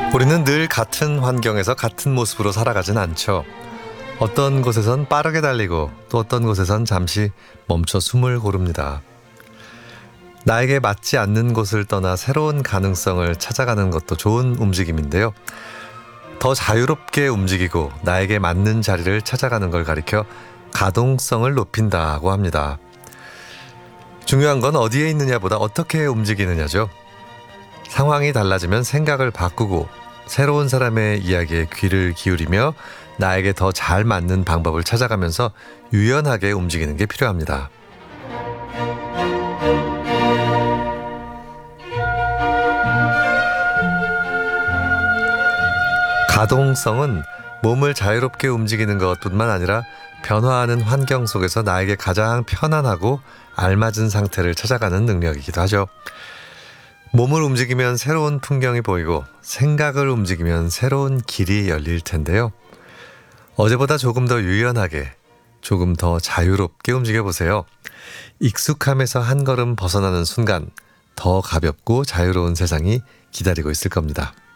우리는 늘 같은 환경에서 같은 모습으로 살아가진 않죠. 어떤 곳에선 빠르게 달리고 또 어떤 곳에선 잠시 멈춰 숨을 고릅니다. 나에게 맞지 않는 곳을 떠나 새로운 가능성을 찾아가는 것도 좋은 움직임인데요. 더 자유롭게 움직이고 나에게 맞는 자리를 찾아가는 걸 가리켜 가동성을 높인다고 합니다. 중요한 건 어디에 있느냐보다 어떻게 움직이느냐죠. 상황이 달라지면 생각을 바꾸고 새로운 사람의 이야기에 귀를 기울이며 나에게 더 잘 맞는 방법을 찾아가면서 유연하게 움직이는 게 필요합니다. 가동성은 몸을 자유롭게 움직이는 것뿐만 아니라 변화하는 환경 속에서 나에게 가장 편안하고 알맞은 상태를 찾아가는 능력이기도 하죠. 몸을 움직이면 새로운 풍경이 보이고 생각을 움직이면 새로운 길이 열릴 텐데요. 어제보다 조금 더 유연하게, 조금 더 자유롭게 움직여보세요. 익숙함에서 한 걸음 벗어나는 순간 더 가볍고 자유로운 세상이 기다리고 있을 겁니다.